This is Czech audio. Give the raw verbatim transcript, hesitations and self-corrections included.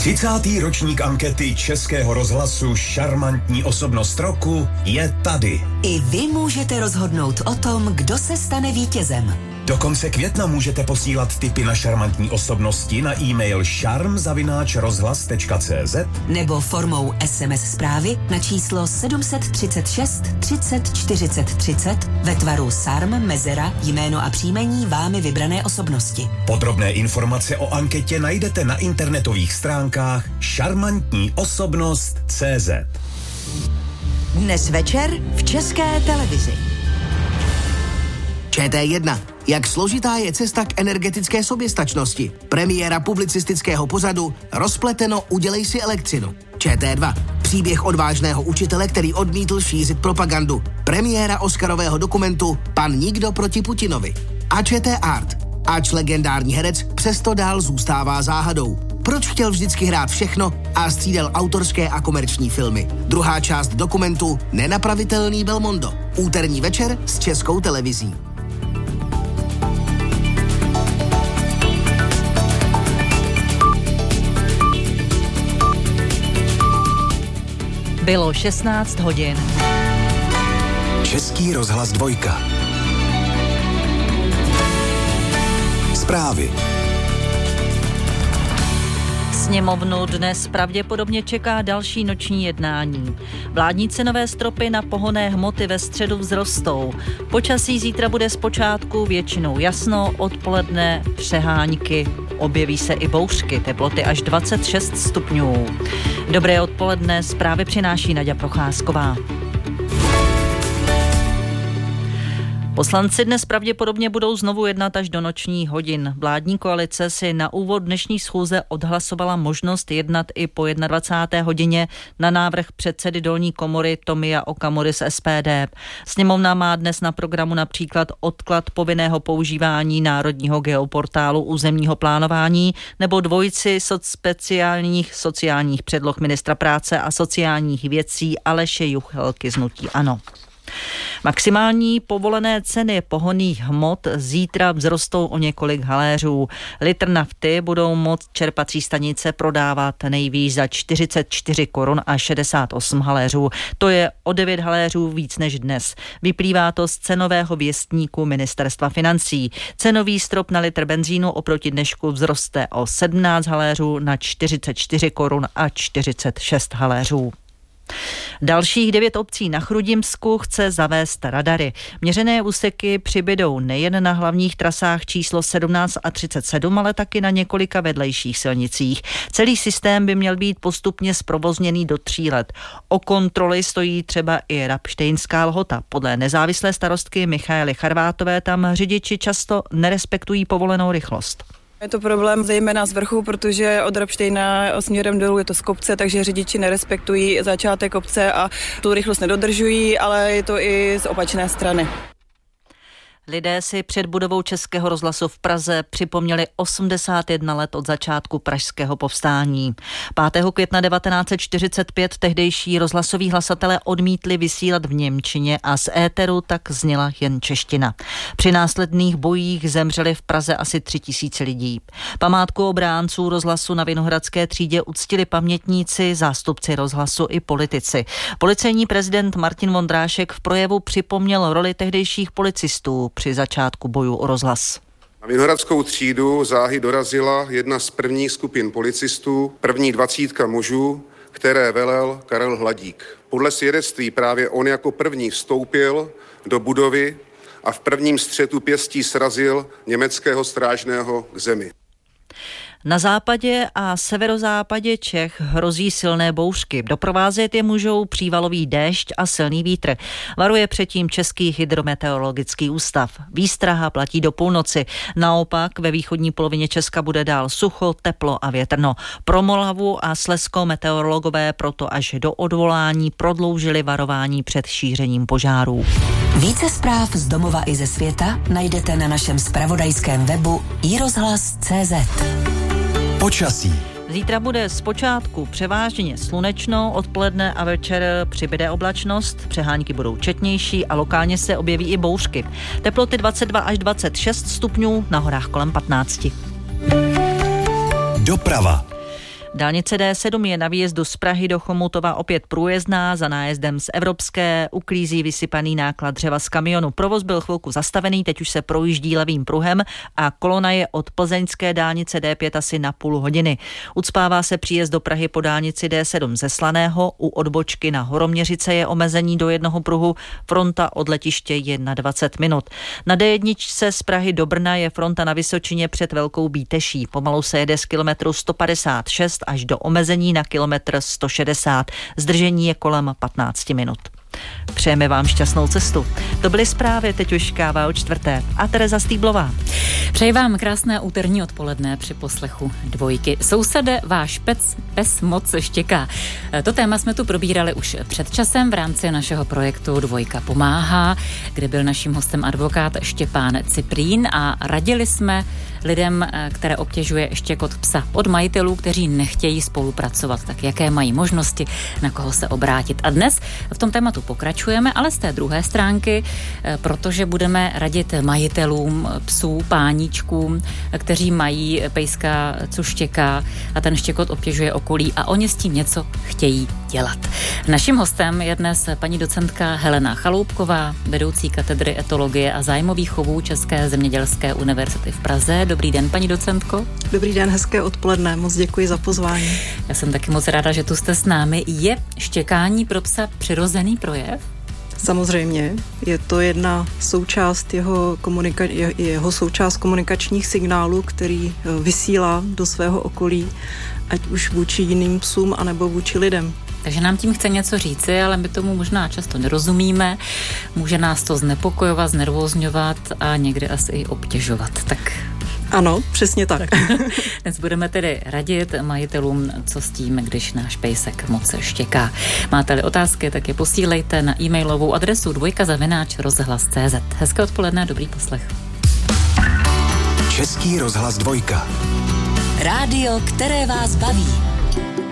třicátý ročník ankety Českého rozhlasu Šarmantní osobnost roku je tady. I vy můžete rozhodnout o tom, kdo se stane vítězem. Do konce května můžete posílat tipy na šarmantní osobnosti na e-mail šarm zavináč rozhlas tečka cé zet nebo formou es em es zprávy na číslo sedm set třicet šest třicet čtyřicet třicet ve tvaru sarm, mezera, jméno a příjmení vámi vybrané osobnosti. Podrobné informace o anketě najdete na internetových stránkách šarmantní osobnost tečka cé zet. Dnes večer v České televizi. Č T jedna. Jak složitá je cesta k energetické soběstačnosti? Premiéra publicistického pořadu Rozpleteno, udělej si elektřinu. Č T dva. Příběh odvážného učitele, který odmítl šířit propagandu. Premiéra oscarového dokumentu Pan nikdo proti Putinovi. A Č T Art. Ač legendární herec přesto dál zůstává záhadou. Proč chtěl vždycky hrát všechno a střídal autorské a komerční filmy? Druhá část dokumentu Nenapravitelný Belmondo. Úterní večer s Českou televizí. Bylo šestnáct hodin. Český rozhlas dvojka. Zprávy. Sněmovnu dnes pravděpodobně čeká další noční jednání. Vládní cenové stropy na pohonné hmoty ve středu vzrostou. Počasí zítra bude zpočátku většinou jasno, odpoledne přehánky. Objeví se i bouřky, teploty až dvacet šest stupňů. Dobré odpoledne, zprávy přináší Naďa Procházková. Poslanci dnes pravděpodobně budou znovu jednat až do nočních hodin. Vládní koalice si na úvod dnešní schůze odhlasovala možnost jednat i po dvacáté jedné hodině na návrh předsedy dolní komory Tomia Okamury z S P D. Sněmovna má dnes na programu například odklad povinného používání národního geoportálu územního plánování nebo dvojici speciálních sociálních předloh ministra práce a sociálních věcí Aleše Juchelky z hnutí ANO. Maximální povolené ceny pohonných hmot zítra vzrostou o několik haléřů. Litr nafty budou moct čerpací stanice prodávat nejvýš za čtyřicet čtyři korun a šedesát osm haléřů. To je o devět haléřů víc než dnes. Vyplývá to z cenového věstníku Ministerstva financí. Cenový strop na litr benzínu oproti dnešku vzroste o sedmnáct haléřů na čtyřicet čtyři korun a čtyřicet šest haléřů. Dalších devět obcí na Chrudimsku chce zavést radary. Měřené úseky přibydou nejen na hlavních trasách číslo sedmnáct a třicet sedm, ale taky na několika vedlejších silnicích. Celý systém by měl být postupně zprovozněný do tří let. O kontroly stojí třeba i Rabštejnská Lhota. Podle nezávislé starostky Michaely Charvátové tam řidiči často nerespektují povolenou rychlost. Je to problém zejména z vrchu, protože od Rabštejna směrem dolů je to z kopce, takže řidiči nerespektují začátek kopce a tu rychlost nedodržují, ale je to i z opačné strany. Lidé si před budovou Českého rozhlasu v Praze připomněli osmdesát jedna let od začátku pražského povstání. pátého května devatenáct set čtyřicet pět tehdejší rozhlasoví hlasatelé odmítli vysílat v němčině a z éteru tak zněla jen čeština. Při následných bojích zemřeli v Praze asi tři tisíce lidí. Památku obránců rozhlasu na Vinohradské třídě uctili pamětníci, zástupci rozhlasu i politici. Policejní prezident Martin Vondrášek v projevu připomněl roli tehdejších policistů při začátku bojů o rozhlas. Na Vinohradskou třídu záhy dorazila jedna z prvních skupin policistů, první dvacítka mužů, které velel Karel Hladík. Podle svědectví právě on jako první vstoupil do budovy a v prvním střetu pěstí srazil německého strážného k zemi. Na západě a severozápadě Čech hrozí silné bouřky. Doprovázet je můžou přívalový déšť a silný vítr. Varuje předtím Český hydrometeorologický ústav. Výstraha platí do půlnoci. Naopak ve východní polovině Česka bude dál sucho, teplo a větrno. Pro Moravu a Slezsko meteorologové proto až do odvolání prodloužili varování před šířením požárů. Více zpráv z domova i ze světa najdete na našem zpravodajském webu i rozhlas tečka cé zet. Počasí. Zítra bude zpočátku převážně slunečno, odpoledne a večer přibyde oblačnost, přehánky budou četnější a lokálně se objeví i bouřky. Teploty dvacet dva až dvacet šest stupňů, na horách kolem patnáct. Doprava. Dálnice D sedm je na výjezdu z Prahy do Chomutova opět průjezdná, za nájezdem z Evropské uklízí vysypaný náklad dřeva z kamionu. Provoz byl chvilku zastavený, teď už se projíždí levým pruhem a kolona je od plzeňské dálnice D pět asi na půl hodiny. Ucpává se příjezd do Prahy po dálnici D sedm ze Slaného, u odbočky na Horoměřice je omezení do jednoho pruhu, fronta od letiště je na dvacet minut. Na D jedna z Prahy do Brna je fronta na Vysočině před Velkou Bíteší. Pomalu se jede z kilometru sto padesát šest až do omezení na kilometr sto šedesát. Zdržení je kolem patnáct minut. Přejeme vám šťastnou cestu. To byly zprávy, teď už káva o čtvrté. A Tereza Stýblová. Přeji vám krásné úterní odpoledne při poslechu Dvojky. Sousede, váš pec, pes moc štěká. To téma jsme tu probírali už před časem v rámci našeho projektu Dvojka pomáhá, kde byl naším hostem advokát Štěpán Ciprín a radili jsme lidem, které obtěžuje štěkot psa, od majitelů, kteří nechtějí spolupracovat. Tak jaké mají možnosti, na koho se obrátit. A dnes v tom tématu pokračujeme, ale z té druhé stránky, protože budeme radit majitelům psů, páníčkům, kteří mají pejska, co štěká a ten štěkot obtěžuje okolí a oni s tím něco chtějí dělat. Naším hostem je dnes paní docentka Helena Chaloupková, vedoucí katedry etologie a zájmových chovů České zemědělské univerzity v Praze. Dobrý den, paní docentko. Dobrý den, hezké odpoledne, moc děkuji za pozvání. Já jsem taky moc ráda, že tu jste s námi. Je štěkání pro psa přirozený projev? Samozřejmě, je to jedna součást jeho, komunika- jeho součást komunikačních signálů, který vysílá do svého okolí, ať už vůči jiným psům, anebo vůči lidem. Takže nám tím chce něco říci, ale my tomu možná často nerozumíme. Může nás to znepokojovat, znervózňovat a někdy asi i obtěžovat. Tak ano, přesně tak. Dnes budeme tedy radit majitelům, co s tím, když náš pejsek moc štěká. Máte-li otázky, tak je posílejte na e-mailovou adresu dvojka zavináč rozhlas tečka cé zet. Hezké odpoledne, dobrý poslech. Český rozhlas Dvojka. Rádio, které vás baví.